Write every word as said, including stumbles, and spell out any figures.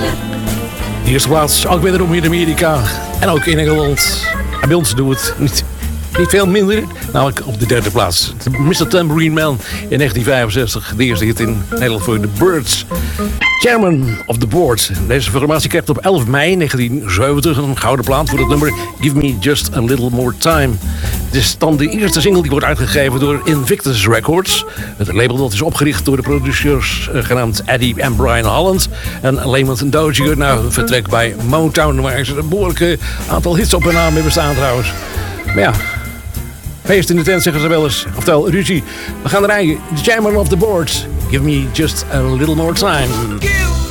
De eerste plaats, ook wederom in Amerika en ook in Engeland. En bij ons doen we het niet, niet veel minder. Namelijk op de derde plaats. mister Tambourine Man in negentien vijfenzestig. De eerste hit in Nederland voor The Byrds. Chairman of the Board. Deze formatie kreeg op elf mei negentien zeventig een gouden plaat voor het nummer Give Me Just a Little More Time. Het is dan de eerste single die wordt uitgegeven door Invictus Records. Het label dat is opgericht door de producers uh, genaamd Eddie en Brian Holland. En Layment Dozier, nou, vertrekt bij Motown, waar ze een behoorlijke aantal hits op hun naam hebben staan trouwens. Maar ja, feest in de tent zeggen ze wel eens. Oftewel, ruzie. We gaan rijden. The Chairman of the Board. Give me just a little more time.